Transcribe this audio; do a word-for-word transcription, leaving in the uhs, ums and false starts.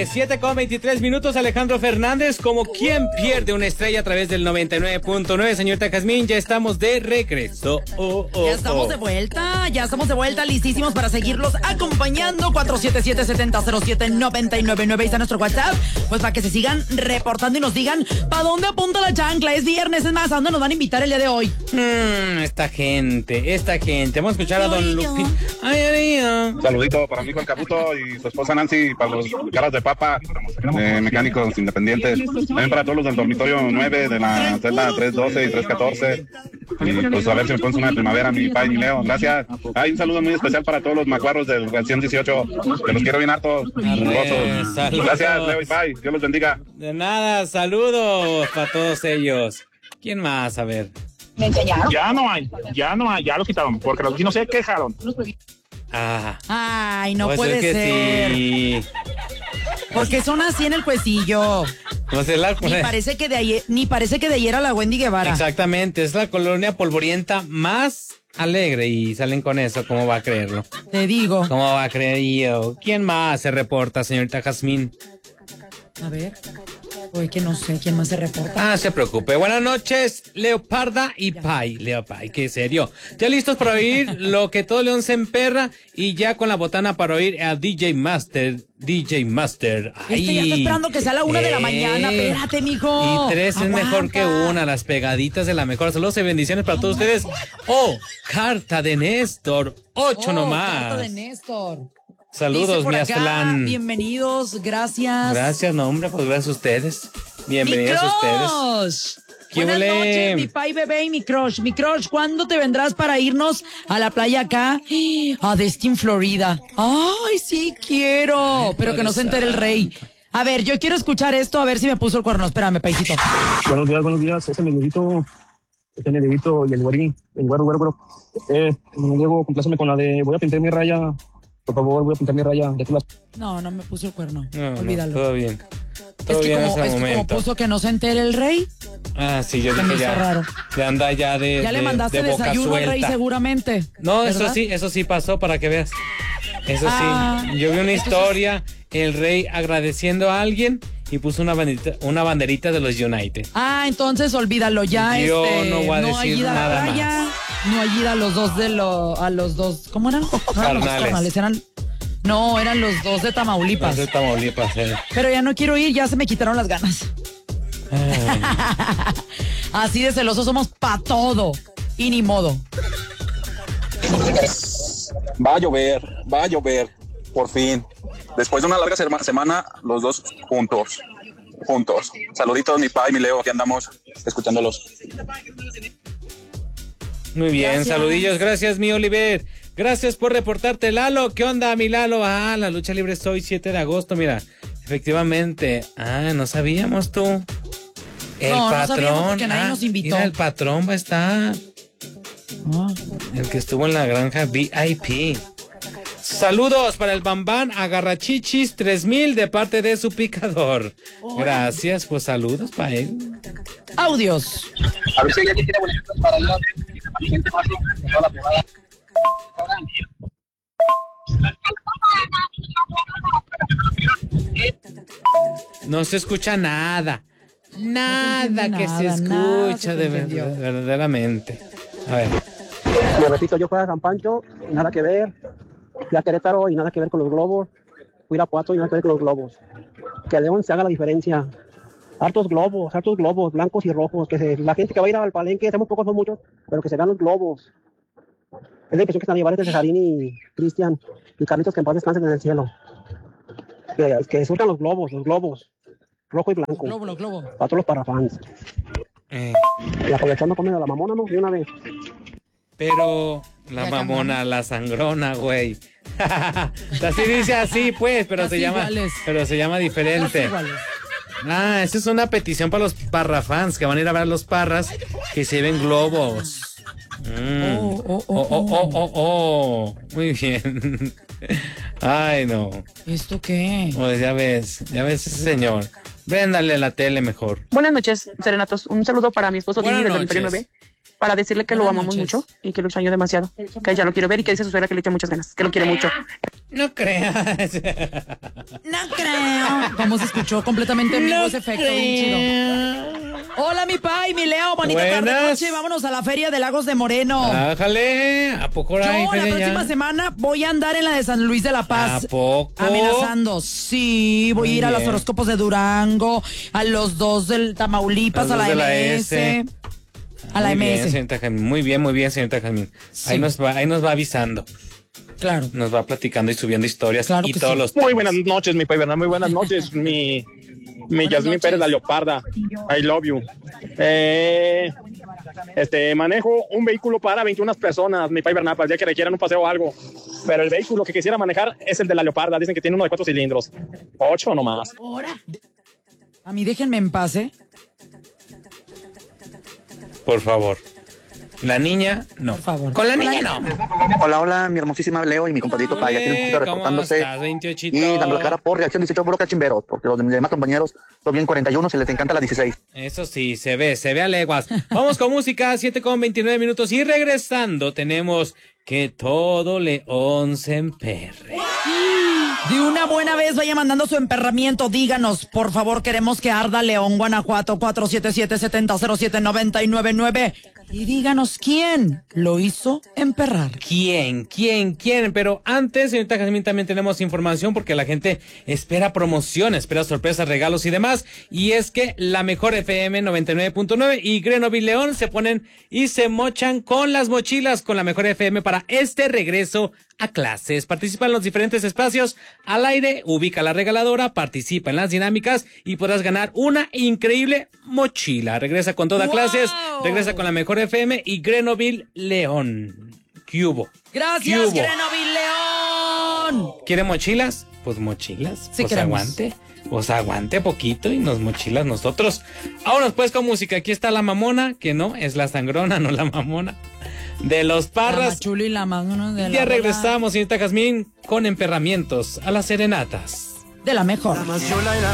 tarde, siete con veintitrés minutos. Alejandro Fernández, como quien pierde una estrella a través del noventa y nueve punto nueve. Señorita Jazmín, ya estamos de regreso. Oh, oh, ya estamos oh. de vuelta, ya estamos de vuelta, listísimos para seguirlos acompañando. Cuatro siete siete, siete cero siete, nueve nueve nueve, está nuestro WhatsApp. Pues para que se sigan reportando y nos digan ¿para dónde apunta la chancla? Es viernes, es más, ¿a dónde nos van a invitar el día de hoy? Hmm, esta gente, esta gente. Vamos a escuchar a don Lupi. Ay, ay, ay. Saludito para mi hijo el Caputo y su esposa Nancy, para los caras de papa, de mecánicos independientes. También para todos los del dormitorio nueve, de la celda tres doce y tres catorce. Y pues a ver si me pones una de primavera, mi pai y Leo. Gracias. Hay un saludo muy especial para todos los macuarros del Reacción dieciocho, que los quiero bien hartos. Eh, Gracias, Leo y pai. Dios los bendiga. De nada, saludos para todos ellos. ¿Quién más? A ver. Me enseñaron. Ya no hay, ya no hay, ya lo quitaron, porque los vecinos se quejaron. Ah. Ay, no pues puede es que ser. Sí. Porque son así en el cuecillo. No sé, la... Ni parece que de ayer, ni parece que de ayer era la Wendy Guevara. Exactamente, es la colonia polvorienta más alegre y salen con eso. ¿Cómo va a creerlo? Te digo. ¿Cómo va a creer yo? ¿Quién más se reporta, señorita Jazmín? A ver. Oye, que no sé quién más se reporta. Ah, se preocupe. Buenas noches, Leoparda y Pai. Leopai, qué serio. Ya listos para oír lo que todo León se emperra y ya con la botana para oír a D J Master. D J Master. Ay. Este ya está esperando que sea a la una eh. de la mañana. Espérate, mijo. Y tres Aguanta. Es mejor que una. Las pegaditas de la mejor. Saludos y bendiciones para todos ustedes. Oh, carta de Néstor. Ocho oh, nomás. Carta de Néstor. Saludos, mi Aztlán. Bienvenidos, gracias. Gracias, no, hombre, pues gracias a ustedes. Bienvenidos mi a ustedes. Buenas noches, mi pai bebé y mi crush. Mi crush, ¿cuándo te vendrás para irnos a la playa acá? A Destin, Florida. Ay, sí quiero. Ay, pero que no se entere el rey. A ver, yo quiero escuchar esto, a ver si me puso el cuerno. Espérame, paisito. Buenos días, buenos días. Ese Miguelito, ese Miguelito y el güerín, el güero, güero, güero. Eh, luego compláceme con la de voy a pintar mi raya. Por favor, voy a pintar mi raya. De las... No, no me puso el cuerno. No, olvídalo. No, todo bien. Todo es que bien como, en ese es momento. Que como puso que no se entere el rey. Ah, sí, yo se dije me ya. Raro. Ya anda ya de. Ya de, le mandaste de boca desayuno suelta. al rey seguramente. No, ¿verdad? eso sí, eso sí pasó para que veas. Eso ah, sí. Yo vi una historia, el rey agradeciendo a alguien y puso una banderita, una banderita de los United. Ah, entonces olvídalo ya. Yo este, no voy a no decir nada raya, más. No hay ida a los dos de los, a los dos, ¿cómo eran? Carnales. No, los carnales eran, no, eran los dos de Tamaulipas. Los de Tamaulipas, eh. Pero ya no quiero ir, ya se me quitaron las ganas. Así de celosos somos pa' todo. Y ni modo. Va a llover, va a llover, por fin. Después de una larga semana, los dos juntos. Juntos. Saluditos, mi pa y mi Leo, aquí andamos escuchándolos. Muy bien, gracias. Saludillos, gracias, mi Oliver. Gracias por reportarte, Lalo. ¿Qué onda, mi Lalo? Ah, la lucha libre es hoy, siete de agosto, mira. Efectivamente. Ah, no sabíamos tú. El no, patrón. No porque nadie ah, nos invitó. Mira, el patrón va a estar. Oh. El que estuvo en la granja V I P. Saludos para el Bambán Agarrachichis tres mil de parte de su picador. Oh. Gracias, pues saludos para él. Audios. A ver si alguien tiene boletos para ir a toda la privada. No se escucha nada. Nada no que nada, se escucha de verdad, verdaderamente. A ver. Le repito, yo fui a San Pancho, nada que ver. Fui a Querétaro y nada que ver con los globos. Fui a Irapuato y nada que ver con los globos. Que León se haga la diferencia. Hartos globos, hartos globos, blancos y rojos. Que se, la gente que va a ir al palenque, somos pocos, son muchos, pero que se vean los globos. Es la impresión que están a llevar entre Cesarín y Cristian y Carlitos, que en paz descansen en el cielo. Que, que surcan los globos, los globos. Rojo y blanco. Globo, los globos. Para todos los parafans. Eh. Y aprovechando comer a la mamona, ¿no? De una vez. Pero la ya mamona, cambió. La sangrona, güey. Así dice así, pues, pero Casi se llama, iguales. pero se llama diferente. Ah, esa es una petición para los parrafans que van a ir a ver a los parras que se ven globos. Mm. Oh, oh, oh, oh, oh, oh, oh, oh. Muy bien. Ay, no. ¿Esto qué? Pues ya ves, ya ves ese señor. Véndale la tele mejor. Buenas noches, serenatos. Un saludo para mi esposo Dini del Dormitorio nueve. para decirle que lo Buenas amamos noches. mucho y que lo extraño demasiado, que ya lo quiero ver y que dice su suegra que le echa muchas ganas, que lo quiere mucho. No creas. No creo. ¿Cómo se escuchó completamente en vivo No ese efecto? Bien chido. Hola, mi Pai, mi Leo, bonita tarde Buenas. noche. Vámonos a la Feria de Lagos de Moreno. Ájale, ¿a poco ahora hay Yo la feria ya? próxima semana voy a andar en la de San Luis de la Paz. ¿A poco? Amenazando. Sí, voy Muy a ir a los bien. horóscopos de Durango, a los dos del Tamaulipas, Los a la, dos de la M S. S. A la Muy M bien, S. señorita Jazmín. Muy bien, muy bien, señorita Jazmín. Sí. Ahí nos va, ahí nos va avisando. Claro. Nos va platicando y subiendo historias Claro y que todos sí. los Muy temas. buenas noches, mi Pai Bernal. Muy buenas noches, mi, mi Yasmín noches. Pérez, la Leoparda. I love you. Eh, este, manejo un vehículo para veintiuna personas, mi Pai Bernal, para el día que requieran un paseo o algo. Pero el vehículo que quisiera manejar es el de la Leoparda. Dicen que tiene uno de cuatro cilindros. Ocho nomás. A mí déjenme en paz, ¿eh? Por favor. La niña, no. Por favor. Con la niña, no. Hola, hola, mi hermosísima Leo y mi compadrito Pai. Aquí Hombre, un poquito ¿cómo reportándose estás, veintiochito? y dando la cara por reacción dieciocho puro cachimberos, porque los demás compañeros son bien cuarenta y uno, se les encanta la dieciséis. Eso sí, se ve, se ve a leguas. Vamos con música, siete con veintinueve minutos. Y regresando, tenemos que todo León se emperre. De una buena vez vaya mandando su emperramiento. Díganos, por favor, queremos que arda León, Guanajuato, cuatro siete siete, siete cero cero siete, nueve nueve nueve. Y díganos quién lo hizo emperrar. ¿Quién? ¿Quién? ¿Quién? Pero antes, señorita Jazmín, también tenemos información porque la gente espera promoción, espera sorpresas, regalos y demás. Y es que la mejor F M noventa y nueve punto nueve y Grenoble León se ponen y se mochan con las mochilas con la mejor F M para este regreso a clases. Participa en los diferentes espacios al aire, ubica la regaladora, participa en las dinámicas y podrás ganar una increíble mochila. Regresa con toda ¡Wow! clases, regresa con la mejor F M y Grenoble León. ¿Qué hubo? Gracias, ¿Qué hubo? Grenoble León. ¿Quiere mochilas? Pues mochilas. Sí pues queremos. aguante. Pues aguante poquito y nos mochilas nosotros. Vámonos pues con música. Aquí está la mamona, que no, es la sangrona, no la mamona. De los La Parras. Machulo y la mano de la Ya bola. regresamos, señorita Jazmín, con emperramientos a las serenatas. De la mejor.